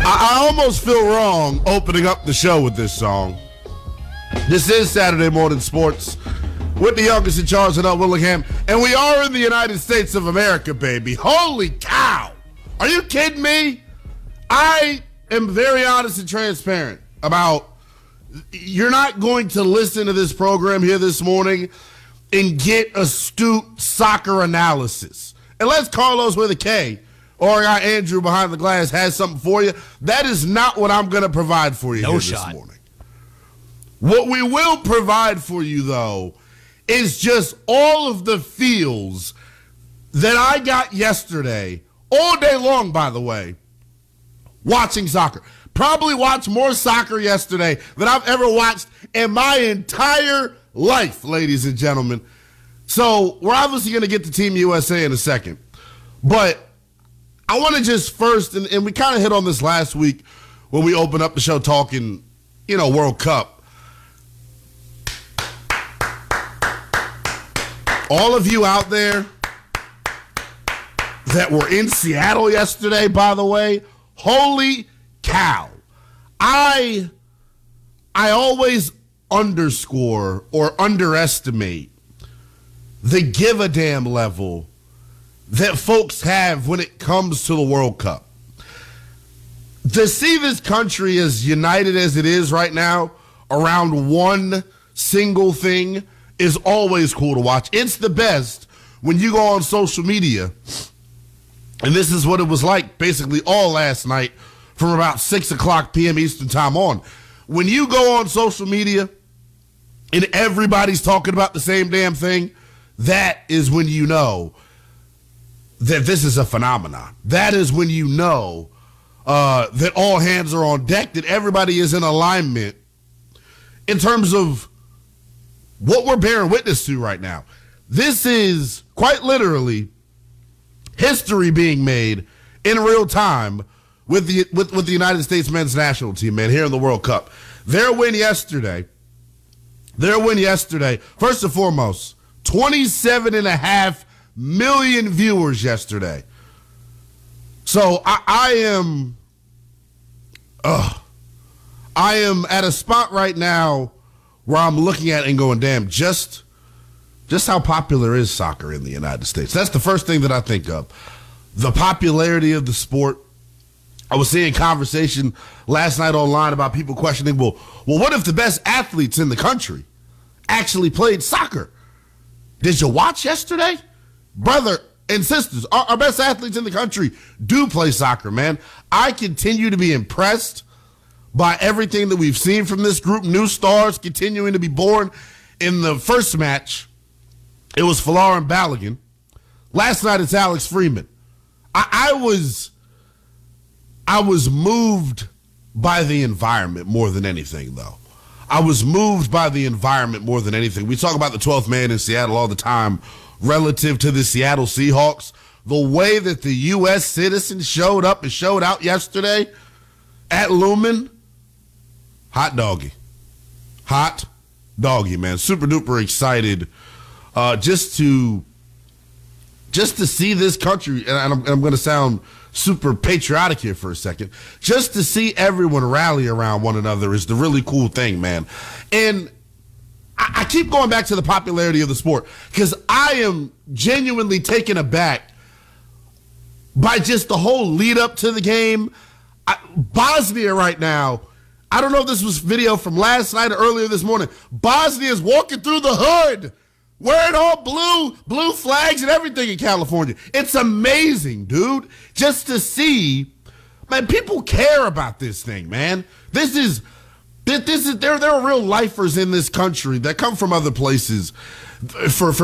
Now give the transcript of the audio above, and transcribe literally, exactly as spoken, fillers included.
I, I almost feel wrong opening up the show with this song. This is Saturday Morning Sports with the youngest in charge of Willingham, and we are in the United States of America, baby. Holy cow! Are you kidding me? I am very honest and transparent about you're not going to listen to this program here this morning and get astute soccer analysis. Unless Carlos with a K or our Andrew behind the glass has something for you. That is not what I'm going to provide for you no here shot. this morning. What we will provide for you, though, is just all of the feels that I got yesterday, all day long, by the way, watching soccer. Probably watched more soccer yesterday than I've ever watched in my entire life, ladies and gentlemen. So we're obviously going to get to Team U S A in a second. But I want to just first, and, and we kind of hit on this last week when we opened up the show talking, you know, World Cup. All of you out there that were in Seattle yesterday, by the way, holy cow. I I always underscore or underestimate the give a damn level that folks have when it comes to the World Cup. To see this country as united as it is right now around one single thing is always cool to watch. It's the best when you go on social media, and this is what it was like basically all last night from about six o'clock p.m. Eastern time on. When you go on social media and everybody's talking about the same damn thing, that is when you know that this is a phenomenon. That is when you know uh, that all hands are on deck, that everybody is in alignment in terms of what we're bearing witness to right now. This is quite literally history being made in real time with the with, with the United States men's national team, man, here in the World Cup. Their win yesterday, their win yesterday, first and foremost, twenty-seven and a half million viewers yesterday. So I, I am, uh, I am at a spot right now where I'm looking at it and going, damn, just, just how popular is soccer in the United States? That's the first thing that I think of. The popularity of the sport. I was seeing conversation last night online about people questioning, well, well, what if the best athletes in the country actually played soccer? Did you watch yesterday? Brother and sisters, our, our best athletes in the country do play soccer, man. I continue to be impressed by everything that we've seen from this group. New stars continuing to be born. In the first match, it was Folarin Balogun. Last night, it's Alex Freeman. I, I was, I was moved by the environment more than anything, though. I was moved by the environment more than anything. We talk about the twelfth man in Seattle all the time relative to the Seattle Seahawks. The way that the U S citizens showed up and showed out yesterday at Lumen, hot doggy. Hot doggy, man. Super duper excited uh, just to just to see this country, and I'm, and I'm going to sound super patriotic here for a second, just to see everyone rally around one another is the really cool thing, man. And I, I keep going back to the popularity of the sport because I am genuinely taken aback by just the whole lead up to the game. I, Bosnia right now, I don't know if this was video from last night or earlier this morning. Bosnia is walking through the hood wearing all blue, blue flags and everything in California. It's amazing, dude, just to see. Man, people care about this thing, man. This is, this is, there, there are real lifers in this country that come from other places for, for